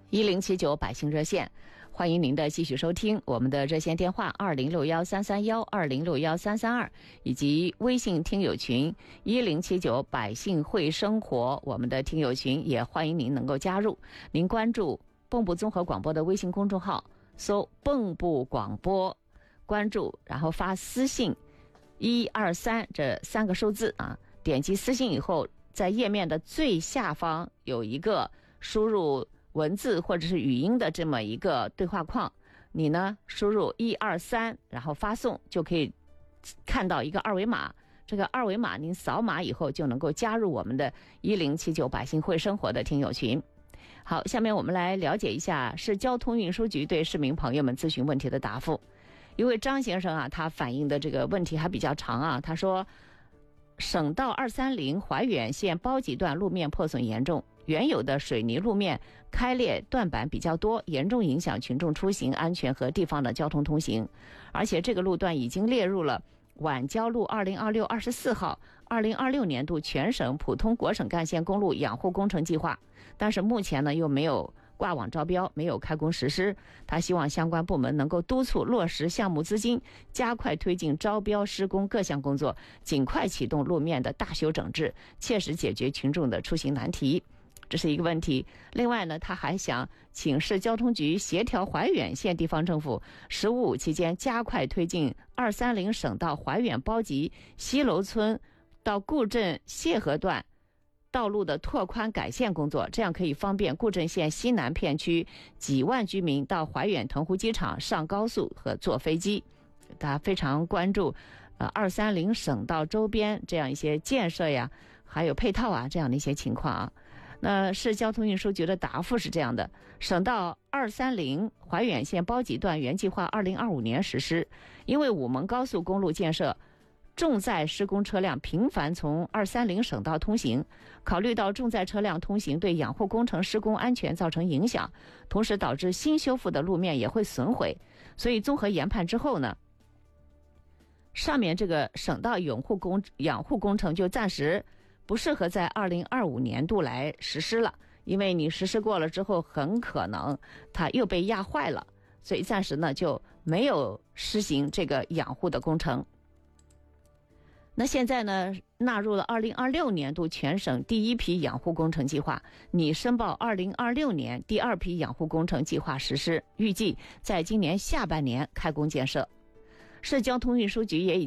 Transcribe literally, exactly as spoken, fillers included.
一零七九百姓热线，欢迎您的继续收听。我们的热线电话二零六幺三三幺二零六幺三三二，以及微信听友群一零七九百姓会生活，我们的听友群也欢迎您能够加入。您关注蚌埠综合广播的微信公众号，搜蚌埠广播，关注，然后发私信一二三这三个数字啊，点击私信以后，在页面的最下方有一个输入文字或者是语音的这么一个对话框，你呢输入一二三，然后发送，就可以看到一个二维码。这个二维码您扫码以后就能够加入我们的一零七九百姓会生活的听友群。好，下面我们来了解一下市交通运输局对市民朋友们咨询问题的答复。一位张先生啊，他反映的这个问题还比较长啊。他说，省道二三零怀远县包集段路面破损严重，原有的水泥路面开裂断板比较多，严重影响群众出行安全和地方的交通通行。而且这个路段已经列入了皖交路二零二六二十四号二零二六年度全省普通国省干线公路养护工程计划，但是目前呢又没有挂网招标，没有开工实施。他希望相关部门能够督促落实项目资金，加快推进招标施工各项工作，尽快启动路面的大修整治，切实解决群众的出行难题。这是一个问题。另外呢，他还想请市交通局协调怀远县地方政府“十五五”期间加快推进二三零省道怀远包集西楼村到固镇谢河段道路的拓宽改线工作，这样可以方便固镇县西南片区几万居民到怀远腾湖机场上高速和坐飞机。他非常关注呃二三零省道周边这样一些建设呀，还有配套啊这样的一些情况啊。那市交通运输局的答复是这样的：省道二三零怀远县包集段原计划二零二五年实施，因为武蒙高速公路建设，重载施工车辆频繁从二三零省道通行，考虑到重载车辆通行对养护工程施工安全造成影响，同时导致新修复的路面也会损毁，所以综合研判之后呢，上面这个省道养护工养护工程就暂时不适合在二零二五年度来实施了，因为你实施过了之后，很可能它又被压坏了，所以暂时呢就没有实行这个养护的工程。那现在呢，纳入了二零二六年度全省第一批养护工程计划，拟申报二零二六年第二批养护工程计划实施，预计在今年下半年开工建设。市交通运输局也已